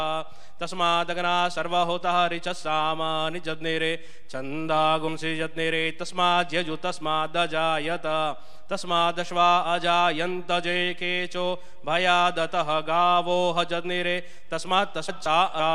तस्मादगना सर्वहोतः ऋचस्सामानि जज्ञिरे छन्दागुंसि जज्ञिरे तस्माद्यजु तस्मादजायत तस्मादश्वा अजायन्त जे केचो भयादतः गावो ह जज्ञिरे तस्मात् तस्चा